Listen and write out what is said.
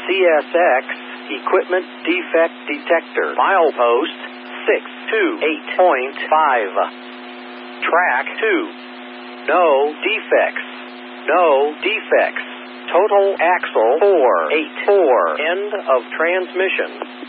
CSX Equipment Defect Detector. Milepost 628.5. Track 2. No defects. No defects. Total axle 484. End of transmission.